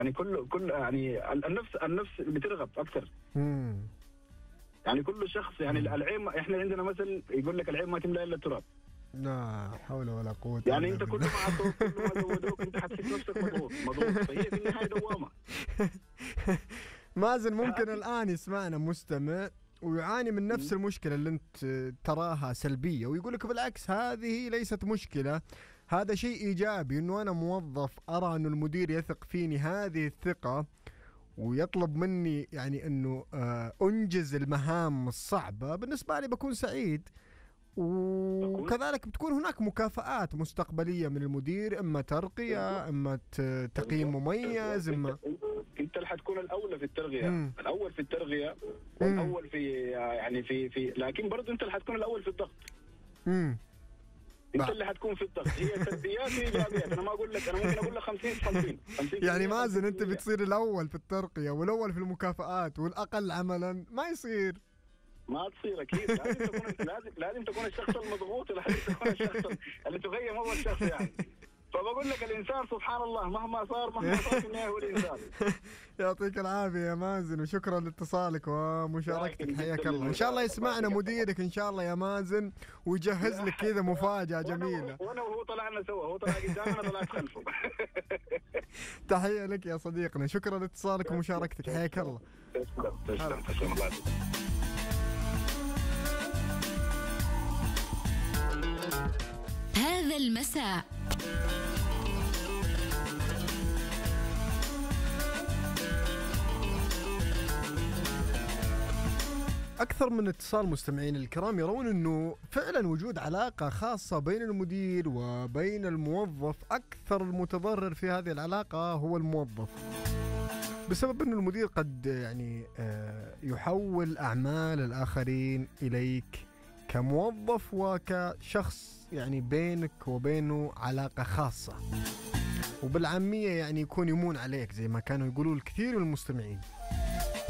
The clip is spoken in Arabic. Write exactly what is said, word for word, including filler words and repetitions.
يعني كل كل يعني النفس النفس بترغب اكثر. امم يعني كل شخص يعني العين، احنا عندنا مثل يقول لك العين ما تملى الا التراب. لا حول ولا قوة يعني إلا انت كل بالله. ما عطوك كل ما زودوك انت حتحس نفسك مضغوط مضغوط، فهي في النهايه دوامه. مازن ممكن الآن يسمعنا مستمع ويعاني من نفس المشكلة اللي انت تراها سلبية، ويقول لك بالعكس هذه ليست مشكلة، هذا شيء إيجابي، إنه أنا موظف أرى إنه المدير يثق فيني هذه الثقة ويطلب مني يعني إنه آه أنجز المهام الصعبة، بالنسبة لي بكون سعيد. وكذلك بتكون هناك مكافآت مستقبلية من المدير، إما ترقية، إما تقييم مميز، إما انت اللي حتكون الاولى في الترقيه. مم. الاول في الترقيه والاول في يعني في في لكن برضه انت اللي حتكون الاول في الضغط. امم انت اللي حتكون في الضغط. هي سلبيات وايجابيات، انا ما اقول لك، انا ممكن اقول لك خمسين خمسين. يعني مازن انت بتصير الاول في الترقية والاول في المكافآت والاقل عملا، ما يصير. ما تصير اكيد. لازم تكون لازم لازم تكون الشخص المضغوط، ولازم تكون الشخص اللي تقيم اول شخص يعني. فبقول لك الانسان سبحان الله مهما صار مهما صار في النهايه هو الانسان. يعطيك العافيه يا مازن، وشكرا لاتصالك ومشاركتك، حياك الله. ان شاء الله يسمعنا مديرك ان شاء الله يا مازن ويجهز لك كذا مفاجاه جميله. وانا وهو طلعنا سوا، هو طلع قدامي انا طلعت خلفه. تحيه لك يا صديقنا، شكرا لاتصالك ومشاركتك، حياك الله. تسلم تسلم تسلم الله. هذا المساء أكثر من اتصال مستمعين الكرام يرون أنه فعلا وجود علاقة خاصة بين المدير وبين الموظف، أكثر المتضرر في هذه العلاقة هو الموظف، بسبب أن المدير قد يعني يحول أعمال الآخرين إليك كموظف وكشخص يعني بينك وبينه علاقة خاصة، وبالعامية يعني يكون يمون عليك زي ما كانوا يقولوا الكثير من المستمعين.